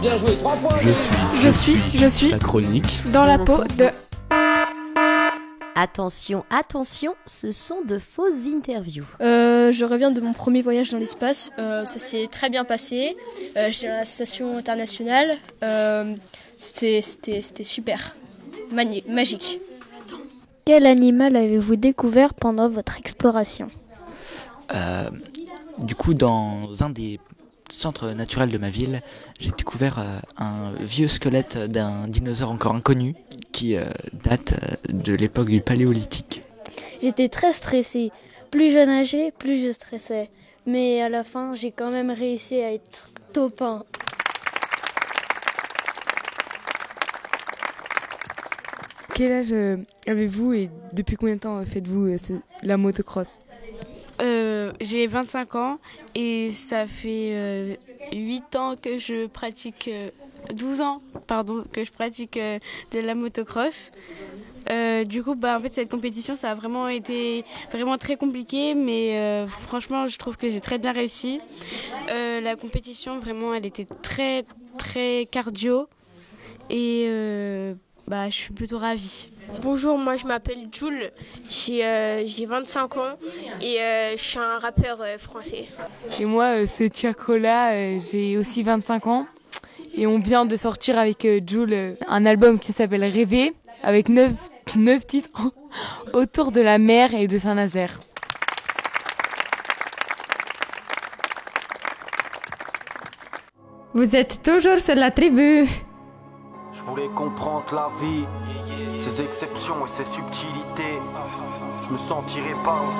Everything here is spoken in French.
Je suis La chronique dans la peau de... Attention, attention, ce sont de fausses interviews. Je reviens de mon premier voyage dans l'espace. Ça s'est très bien passé. J'étais à la station internationale. C'était super. Magique. Quel animal avez-vous découvert pendant votre exploration ? Du coup, dans un des centres naturels de ma ville, j'ai découvert un vieux squelette d'un dinosaure encore inconnu qui date de l'époque du Paléolithique. J'étais très stressée. Plus je nageais, plus je stressais. Mais à la fin, j'ai quand même réussi à être top 1. Quel âge avez-vous et depuis combien de temps faites-vous la motocross ? J'ai 25 ans et ça fait 8 ans que je pratique... 12 ans, que je pratique de la motocross. Du coup, en fait, cette compétition, ça a vraiment été vraiment très compliqué, mais franchement, je trouve que j'ai très bien réussi. La compétition, vraiment, elle était très, très cardio et je suis plutôt ravie. Bonjour, moi je m'appelle Jules, j'ai 25 ans et je suis un rappeur français. Et moi, c'est Tiakola, j'ai aussi 25 ans. Et on vient de sortir avec Jules un album qui s'appelle Rêver, avec 9 titres autour de la mer et de Saint-Nazaire. Vous êtes toujours sur la tribu. Je voulais comprendre la vie, ses exceptions et ses subtilités. Je me sentirais pas